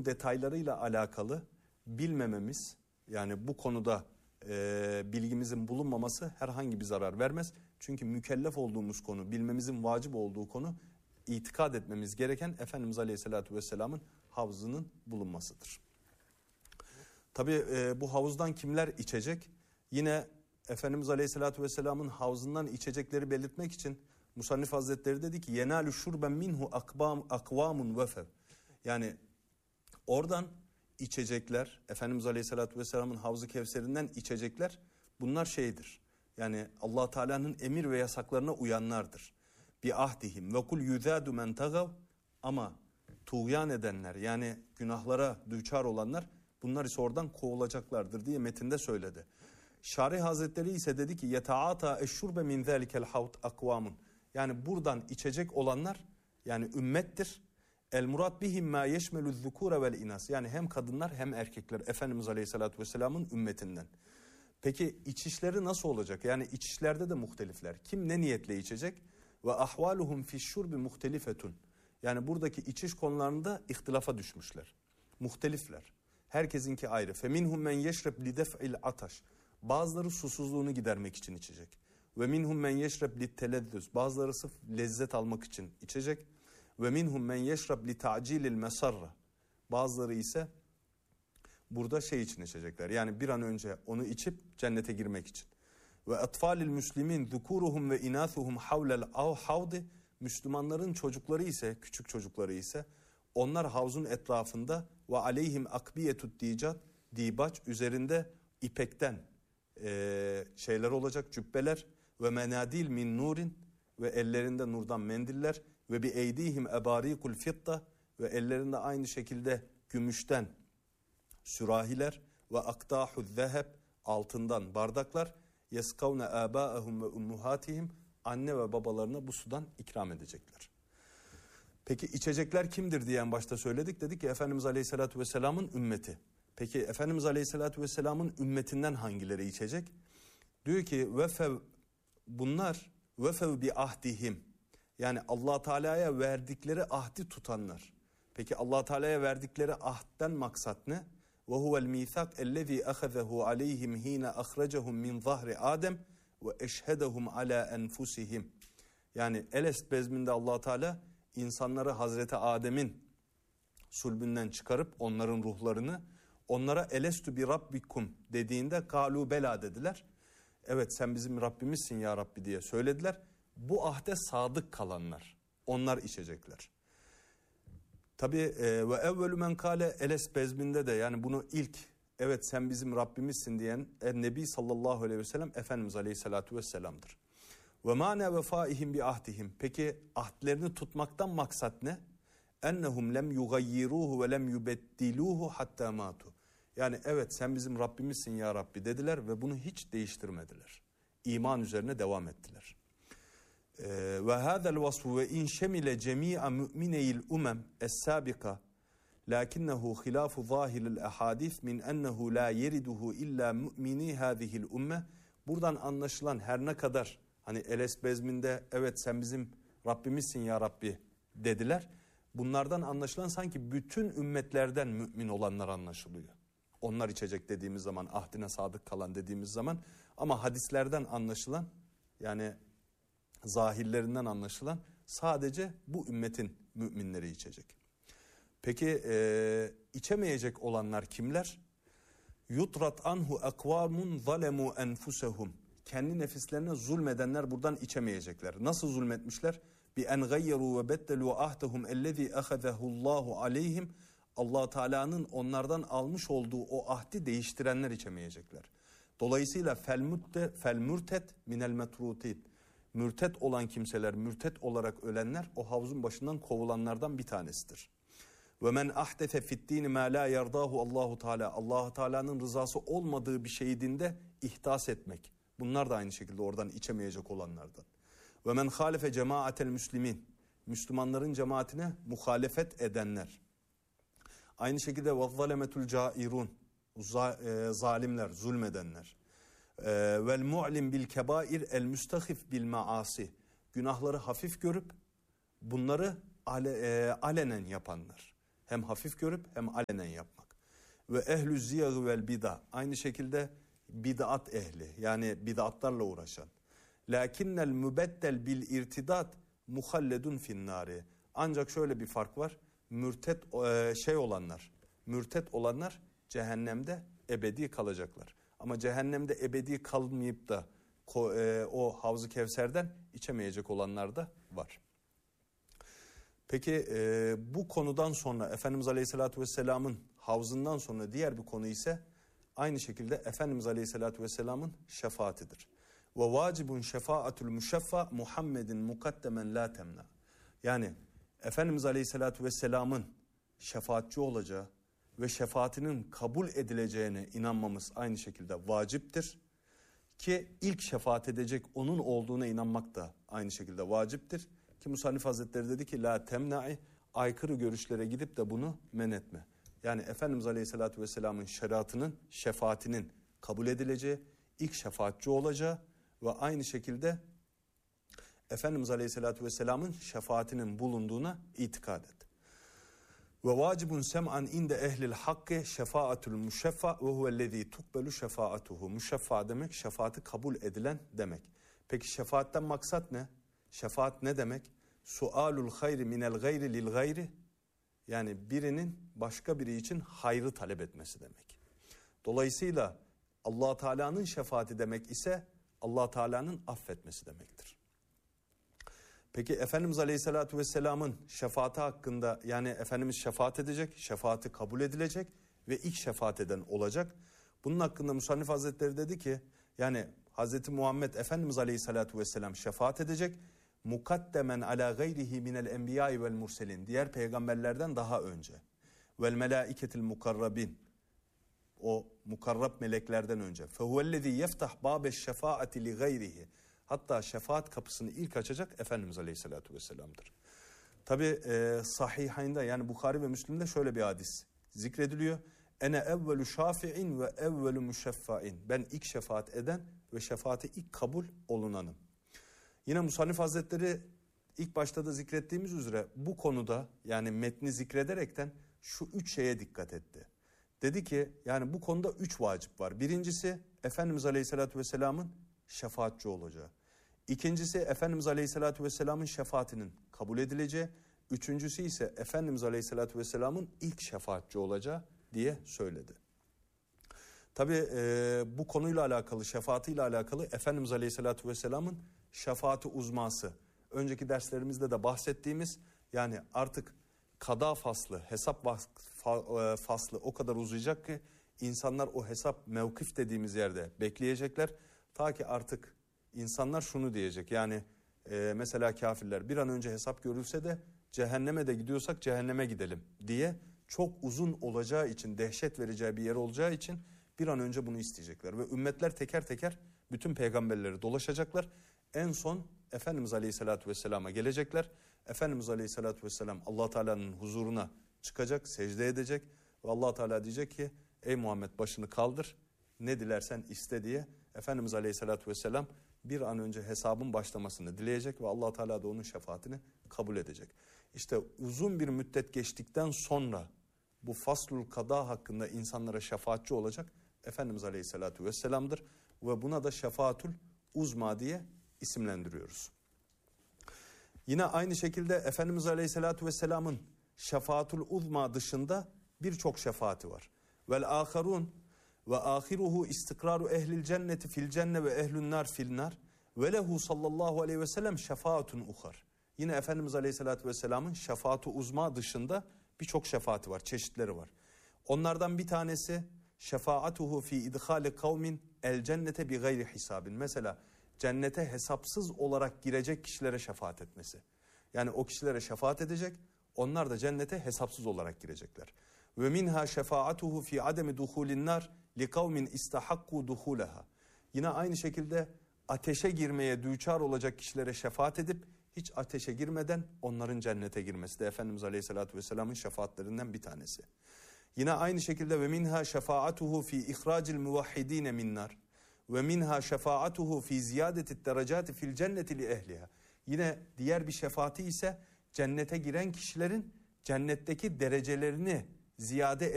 havuzun detaylarıyla alakalı bilmememiz, yani bu konuda bilgimizin bulunmaması herhangi bir zarar vermez. Çünkü mükellef olduğumuz konu, bilmemizin vacip olduğu konu, itikad etmemiz gereken Efendimiz Aleyhisselatü Vesselam'ın havzının bulunmasıdır. Tabi bu havuzdan kimler içecek? Yine Efendimiz Aleyhisselatü Vesselam'ın havzından içecekleri belirtmek için Musannif Hazretleri dedi ki yenâlü şurben minhu akvamun vefev. Yani oradan içecekler, Efendimiz Aleyhisselatü Vesselam'ın Havz-ı Kevser'inden içecekler, bunlar şeydir. Yani Allah Teala'nın emir ve yasaklarına uyanlardır. Bi ahdihim ve kul yuzadu men tagav, ama tuğyan edenler, yani günahlara düçar olanlar, bunlar ise oradan kovulacaklardır diye metinde söyledi. Şarih Hazretleri ise dedi ki yetaata eşşurbe min zalikel havd akvamun. Yani buradan içecek olanlar yani ümmettir. El murat bihim ma yeşmelü zukure vel inas. Yani hem kadınlar hem erkekler Efendimiz Aleyhisselatü Vesselam'ın ümmetinden. Peki içişleri nasıl olacak? Yani içişlerde de muhtelifler. Kim ne niyetle içecek? Ve ahvaluhum fi'şşurbi muhtelifetun. Yani buradaki içiş konularında ihtilafa düşmüşler. Muhtelifler. Herkesinki ayrı. Feminhum men yeşreb lidef'il ataş. Bazıları susuzluğunu gidermek için içecek. Ve minhum men yeşreb littelezzüz. Bazıları sırf lezzet almak için içecek. Ve minhum men yeşreb li ta'cilil mesarra. Bazıları ise burada şey için içecekler. Yani bir an önce onu içip cennete girmek için. Ve atfalil müslimin zukuruhum ve inathuhum havlel havdi. Müslümanların çocukları ise, küçük çocukları ise, onlar havzun etrafında ve aleyhim akbiyetut dibaç, üzerinde ipekten şeyler olacak, cübbeler ve menadil min nurin, ve ellerinde nurdan mendiller, ve bi eydihim ebarikul fitta, ve ellerinde aynı şekilde gümüşten sürahiler, ve aktahu zeheb, altından bardaklar, yeskavne abaahum ve ummuhatihim, anne ve babalarına bu sudan ikram edecekler. Peki içecekler kimdir diyen başta söyledik. Dedik ki Efendimiz Aleyhisselatü Vesselam'ın ümmeti. Peki Efendimiz Aleyhisselatü Vesselam'ın ümmetinden hangileri içecek? Diyor ki vefev, bunlar vefev bi ahdihim. Yani Allah Teala'ya verdikleri ahdi tutanlar. Peki Allah Teala'ya verdikleri ahdden maksat ne? Ve huvel mithaq ellezî ahazehu aleyhim hîne ahracehum min zahri Adem ve eşhedehum ala enfusihim. Yani Elest bezminde Allah Teala insanları Hazreti Adem'in sulbünden çıkarıp onların ruhlarını onlara elestü bi rabbikum dediğinde kalu bela dediler. Evet sen bizim Rabbimizsin ya Rabbi diye söylediler. Bu ahde sadık kalanlar, onlar içecekler. Tabi ve evvelü men kâle eles bezminde de, yani bunu ilk evet sen bizim Rabbimizsin diyen Nebi sallallahu aleyhi ve sellem Efendimiz Aleyhisselatü Vesselam'dır. Ve mâne vefaihim bi ahdihim. Peki ahdlerini tutmaktan maksat ne? Ennehum lem yugayyiruhu ve lem yubeddiluhu hatta matu. Yani evet sen bizim Rabbimizsin ya Rabbi dediler ve bunu hiç değiştirmediler. İman üzerine devam ettiler. Ve hâzel vasfu ve in şemile cemî'a mü'mineyil umem es-sâbika lakinnehu hilâfu zâhiril ahadîth min ennehu la yeriduhu illa mü'mini hâzihil umme. Buradan anlaşılan her ne kadar hani Eles bezminde evet sen bizim Rabbimizsin ya Rabbi dediler. Bunlardan anlaşılan sanki bütün ümmetlerden mümin olanlar anlaşılıyor. Onlar içecek dediğimiz zaman, ahdine sadık kalan dediğimiz zaman, ama hadislerden anlaşılan, yani zahirlerinden anlaşılan sadece bu ümmetin müminleri içecek. Peki içemeyecek olanlar kimler? Yutrat anhu akvamun zalemu enfusehum. Kendi nefislerine zulmedenler buradan içemeyecekler. Nasıl zulmetmişler? Bi en gayyeru ve beddelu ahdehum ellezî ahazehullahu aleyhim. Allah Teala'nın onlardan almış olduğu o ahdi değiştirenler içemeyecekler. Dolayısıyla fel mürtet minel metrutin. Mürtet olan kimseler, mürtet olarak ölenler o havuzun başından kovulanlardan bir tanesidir. Ve men ahdefe fi'd-dîni mâ lâ yerdâhu Allahu Teala. Allah Teala'nın rızası olmadığı bir şeyi dinde ihdas etmek. Bunlar da aynı şekilde oradan içemeyecek olanlardan. Ve men hâlefe cemaatel müslimin. Müslümanların cemaatine muhalefet edenler. Aynı şekilde ve zalemetul cairun. Zalimler, zulmedenler. Vel mu'lim bil kebair el müstahif bil maasi. Günahları hafif görüp bunları alenen yapanlar. Hem hafif görüp hem alenen yapmak. Ve ehlü ziyagı vel bid'a. Aynı şekilde bid'at ehli, yani bid'atlarla uğraşan. Lakinnel mübeddel bil irtidat muhalledun finnari. Ancak şöyle bir fark var. Mürtet olanlar cehennemde ebedi kalacaklar. Ama cehennemde ebedi kalmayıp da o Havz-ı Kevser'den içemeyecek olanlar da var. Peki bu konudan sonra Efendimiz Aleyhisselatü Vesselam'ın havzından sonra diğer bir konu ise aynı şekilde Efendimiz Aleyhisselatü Vesselam'ın şefaatidir. Ve vacibun şefaatul müşeffa Muhammedin mukaddemen la temna. Yani Efendimiz Aleyhisselatü Vesselam'ın şefaatçi olacağı ve şefaatinin kabul edileceğine inanmamız aynı şekilde vaciptir. Ki ilk şefaat edecek onun olduğuna inanmak da aynı şekilde vaciptir. Ki Musannif Hazretleri dedi ki la temna'i, aykırı görüşlere gidip de bunu men etme. Yani Efendimiz Aleyhisselatü Vesselam'ın şeriatının, şefaatinin kabul edileceği, ilk şefaatçi olacağı ve aynı şekilde Efendimiz Aleyhisselatü Vesselam'ın şefaatinin bulunduğuna itikad et. Ve vacibun sem'an inde ehlil hakkı şefaatul müşeffa ve huvellezî tukbelu şefaatuhu. Müşeffa demek şefaati kabul edilen demek. Peki şefaatten maksat ne? Şefaat ne demek? Sualul hayri minel gayri lil gayri. Yani birinin başka biri için hayrı talep etmesi demek. Dolayısıyla Allah Teala'nın şefaati demek ise Allah Teala'nın affetmesi demektir. Peki Efendimiz Aleyhisselatü Vesselam'ın şefaati hakkında, yani Efendimiz şefaat edecek, şefaati kabul edilecek ve ilk şefaat eden olacak. Bunun hakkında Musannif Hazretleri dedi ki, yani Hazreti Muhammed Efendimiz Aleyhisselatü Vesselam şefaat edecek, mukaddemen ala gayrihi minel enbiyai vel murselin, diğer peygamberlerden daha önce. Vel melaiketil mukarrabin, o mukarrab meleklerden önce. Fehuvellezî yeftah bâbeş şefaati li gayrihi. Hatta şefaat kapısını ilk açacak Efendimiz Aleyhisselatü Vesselam'dır. Tabi Sahihayn'da, yani Bukhari ve Müslim'de şöyle bir hadis zikrediliyor. Ene evvelü şafi'in ve evvelü müşeffa'in. Ben ilk şefaat eden ve şefaati ilk kabul olunanım. Yine Musannif Hazretleri ilk başta da zikrettiğimiz üzere bu konuda, yani metni zikrederekten şu üç şeye dikkat etti. Dedi ki yani bu konuda üç vacip var. Birincisi Efendimiz Aleyhisselatü Vesselam'ın şefaatçi olacağı. İkincisi Efendimiz Aleyhisselatü Vesselam'ın şefaatinin kabul edileceği. Üçüncüsü ise Efendimiz Aleyhisselatü Vesselam'ın ilk şefaatçi olacağı diye söyledi. Tabi bu konuyla alakalı, şefaatiyle alakalı Efendimiz Aleyhisselatü Vesselam'ın şefaati uzması. Önceki derslerimizde de bahsettiğimiz, yani artık kada faslı, hesap faslı o kadar uzayacak ki insanlar o hesap mevkif dediğimiz yerde bekleyecekler. Ta ki artık insanlar şunu diyecek, yani mesela kafirler bir an önce hesap görülse de cehenneme de gidiyorsak cehenneme gidelim diye, çok uzun olacağı için, dehşet vereceği bir yer olacağı için bir an önce bunu isteyecekler. Ve ümmetler teker teker bütün peygamberleri dolaşacaklar. En son Efendimiz Aleyhisselatü Vesselam'a gelecekler. Efendimiz Aleyhisselatü Vesselam Allah Teala'nın huzuruna çıkacak, secde edecek ve Allah Teala diyecek ki ey Muhammed başını kaldır, ne dilersen iste diye. Efendimiz Aleyhisselatü Vesselam bir an önce hesabın başlamasını dileyecek ve Allah Teala da onun şefaatini kabul edecek. İşte uzun bir müddet geçtikten sonra bu faslul kada hakkında insanlara şefaatçi olacak Efendimiz Aleyhisselatü Vesselam'dır ve buna da şefaatul uzma diye isimlendiriyoruz. Yine aynı şekilde Efendimiz Aleyhisselatü Vesselam'ın şefaatul uzma dışında birçok şefaati var. Vel aharun ve ahiruhu istikraru ehlil cenneti fil cenne ve ehlün nar fil nar ve lehu sallallahu aleyhi ve sellem şefaatun uhar. Yine Efendimiz Aleyhisselatü Vesselam'ın şefaat-ı uzma dışında birçok şefaati var, çeşitleri var. Onlardan bir tanesi şefaatuhu fi idhali kavmin el cennete bi gayri hisabin. Mesela cennete hesapsız olarak girecek kişilere şefaat etmesi. Yani o kişilere şefaat edecek, onlar da cennete hesapsız olarak girecekler. Ve minha şefaatuhu fi ademi duhulin nar li kavmin istahakku duhulaha. Yine aynı şekilde ateşe girmeye düçar olacak kişilere şefaat edip hiç ateşe girmeden onların cennete girmesi de Efendimiz Aleyhisselatü Vesselam'ın şefaatlerinden bir tanesi. Yine aynı şekilde ve minha şefaatuhu fi ihracil muvahhidine min nar ve minha şefaatuhu fi ziyadeti derecati fil cenneti li ehliha. Yine diğer bir şefaati ise cennete giren kişilerin cennetteki derecelerini ziyade